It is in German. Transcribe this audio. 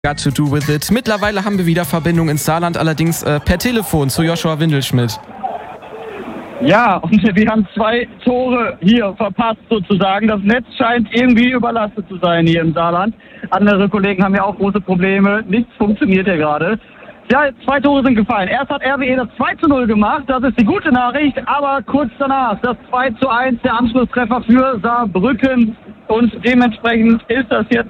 Got to do with it. Mittlerweile haben wir wieder Verbindung ins Saarland, allerdings per Telefon zu Joshua Windelschmidt. Ja, und wir haben 2 Tore hier verpasst sozusagen. Das Netz scheint irgendwie überlastet zu sein hier im Saarland. Andere Kollegen haben ja auch große Probleme. Nichts funktioniert hier gerade. Ja, 2 Tore sind gefallen. Erst hat RWE das 2:0 gemacht, das ist die gute Nachricht. Aber kurz danach das 2:1, der Anschlusstreffer für Saarbrücken. Und dementsprechend ist das jetzt